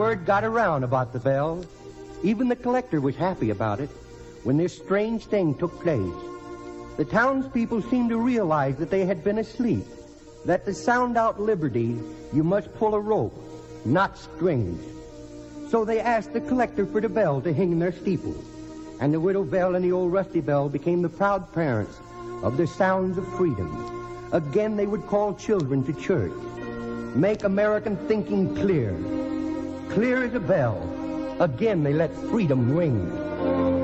word got around about the bell. Even the collector was happy about it when this strange thing took place. The townspeople seemed to realize that they had been asleep, that to sound out liberty, you must pull a rope, not strings. So they asked the collector for the bell to hang in their steeple. And the Widow Bell and the old Rusty Bell became the proud parents of the sounds of freedom. Again, they would call children to church. Make American thinking clear. Clear as a bell. Again, they let freedom ring.